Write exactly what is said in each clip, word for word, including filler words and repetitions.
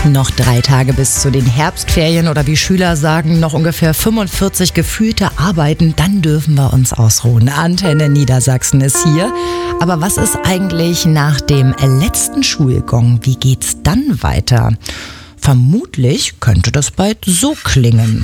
Noch drei Tage bis zu den Herbstferien oder wie Schüler sagen, noch ungefähr fünfundvierzig gefühlte Arbeiten, dann dürfen wir uns ausruhen. Antenne Niedersachsen ist hier. Aber was ist eigentlich nach dem letzten Schulgong? Wie geht's dann weiter? Vermutlich könnte das bald so klingen.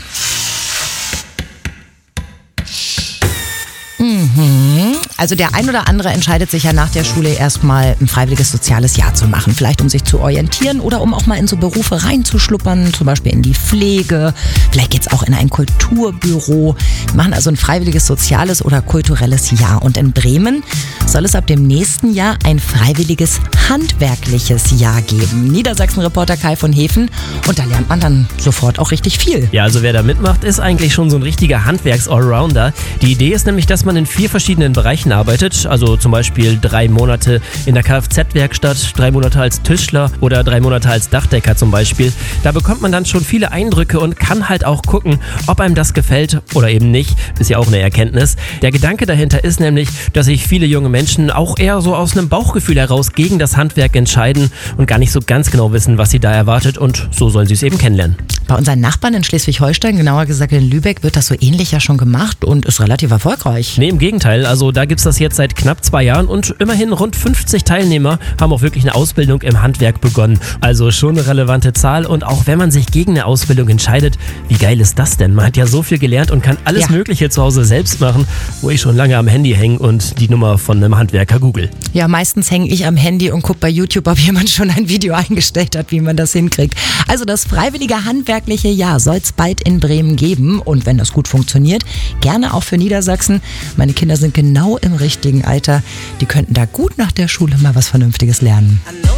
Mhm. Also der ein oder andere entscheidet sich ja nach der Schule erstmal ein freiwilliges soziales Jahr zu machen. Vielleicht um sich zu orientieren oder um auch mal in so Berufe reinzuschnuppern, zum Beispiel in die Pflege. Vielleicht geht's auch in ein Kulturbüro. Wir machen also ein freiwilliges soziales oder kulturelles Jahr. Und in Bremen soll es ab dem nächsten Jahr ein freiwilliges handwerkliches Jahr geben. Niedersachsen-Reporter Kai von Hefen. Und da lernt man dann sofort auch richtig viel. Ja, also wer da mitmacht, ist eigentlich schon so ein richtiger Handwerks-Allrounder. Die Idee ist nämlich, dass man in vier verschiedenen Bereichen arbeitet, also zum Beispiel drei Monate in der Kfz-Werkstatt, drei Monate als Tischler oder drei Monate als Dachdecker zum Beispiel. Da bekommt man dann schon viele Eindrücke und kann halt auch gucken, ob einem das gefällt oder eben nicht. Ist ja auch eine Erkenntnis. Der Gedanke dahinter ist nämlich, dass sich viele junge Menschen auch eher so aus einem Bauchgefühl heraus gegen das Handwerk entscheiden und gar nicht so ganz genau wissen, was sie da erwartet, und so sollen sie es eben kennenlernen. Bei unseren Nachbarn in Schleswig-Holstein, genauer gesagt in Lübeck, wird das so ähnlich ja schon gemacht und ist relativ erfolgreich. Nee, im Gegenteil. Also da gibt es das jetzt seit knapp zwei Jahren und immerhin rund fünfzig Teilnehmer haben auch wirklich eine Ausbildung im Handwerk begonnen. Also schon eine relevante Zahl, und auch wenn man sich gegen eine Ausbildung entscheidet, wie geil ist das denn? Man hat ja so viel gelernt und kann alles Ja. Mögliche zu Hause selbst machen, wo ich schon lange am Handy hänge und die Nummer von einem Handwerker google. Ja, meistens hänge ich am Handy und gucke bei YouTube, ob jemand schon ein Video eingestellt hat, wie man das hinkriegt. Also das freiwillige handwerkliche Jahr soll es bald in Bremen geben, und wenn das gut funktioniert, gerne auch für Niedersachsen. Meine Kinder sind genau im richtigen Alter. Die könnten da gut nach der Schule mal was Vernünftiges lernen.